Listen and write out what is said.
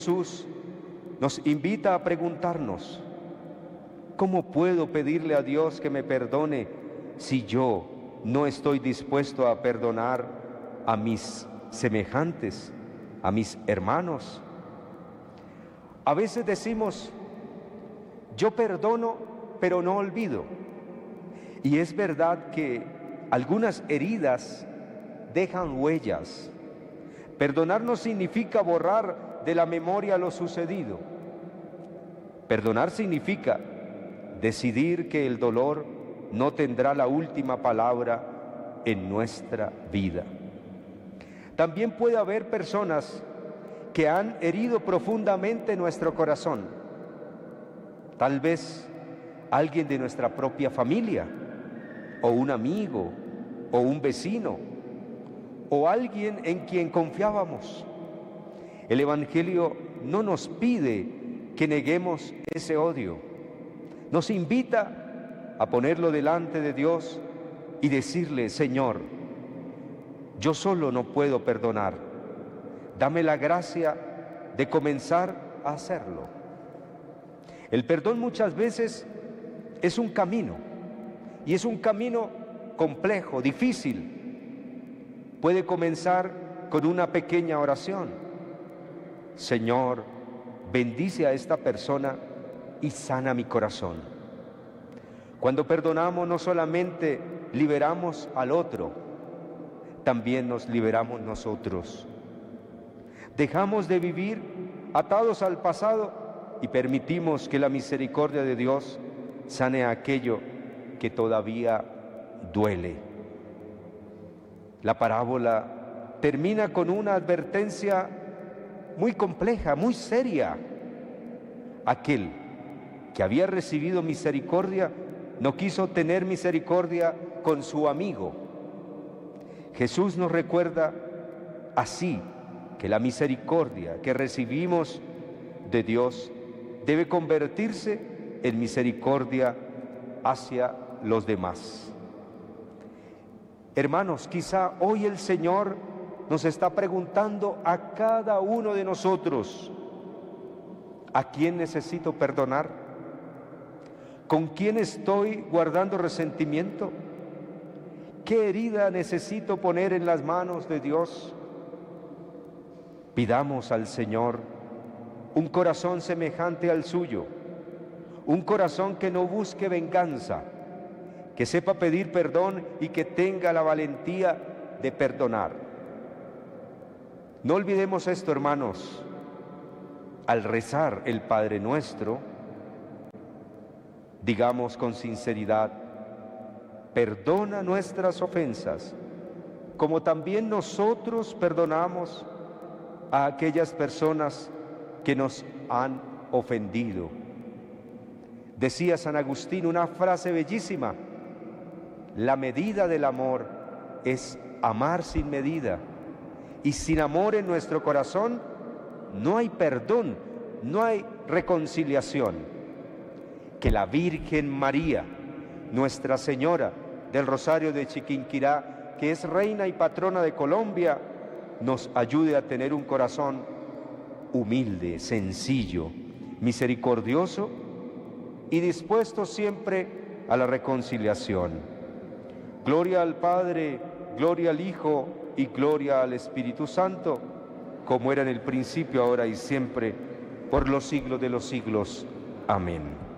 Jesús nos invita a preguntarnos: ¿cómo puedo pedirle a Dios que me perdone si yo no estoy dispuesto a perdonar a mis semejantes, a mis hermanos? A veces decimos: yo perdono, pero no olvido. Y es verdad que algunas heridas dejan huellas. Perdonar no significa borrar de la memoria lo sucedido. Perdonar significa decidir que el dolor no tendrá la última palabra en nuestra vida. También puede haber personas que han herido profundamente nuestro corazón. Tal vez alguien de nuestra propia familia, o un amigo, o un vecino, o alguien en quien confiábamos. El Evangelio no nos pide que neguemos ese odio. Nos invita a ponerlo delante de Dios y decirle: Señor, yo solo no puedo perdonar. Dame la gracia de comenzar a hacerlo. El perdón muchas veces es un camino, y es un camino complejo, difícil. Puede comenzar con una pequeña oración: Señor, bendice a esta persona y sana mi corazón. Cuando perdonamos, no solamente liberamos al otro, también nos liberamos nosotros. Dejamos de vivir atados al pasado y permitimos que la misericordia de Dios sane aquello que todavía duele. La parábola termina con una advertencia muy compleja, muy seria. Aquel que había recibido misericordia no quiso tener misericordia con su amigo. Jesús nos recuerda así que la misericordia que recibimos de Dios debe convertirse en misericordia hacia los demás. Hermanos, quizá hoy el Señor nos está preguntando a cada uno de nosotros: ¿a quién necesito perdonar? ¿Con quién estoy guardando resentimiento? ¿Qué herida necesito poner en las manos de Dios? Pidamos al Señor un corazón semejante al suyo, un corazón que no busque venganza, que sepa pedir perdón y que tenga la valentía de perdonar. No olvidemos esto, hermanos. Al rezar el Padre Nuestro, digamos con sinceridad: perdona nuestras ofensas, como también nosotros perdonamos a aquellas personas que nos han ofendido. Decía San Agustín una frase bellísima: la medida del amor es amar sin medida, y sin amor en nuestro corazón no hay perdón, no hay reconciliación. Que la Virgen María, Nuestra Señora del Rosario de Chiquinquirá, que es reina y patrona de Colombia, nos ayude a tener un corazón humilde, sencillo, misericordioso y dispuesto siempre a la reconciliación. Gloria al Padre, gloria al Hijo y gloria al Espíritu Santo, como era en el principio, ahora y siempre, por los siglos de los siglos. Amén.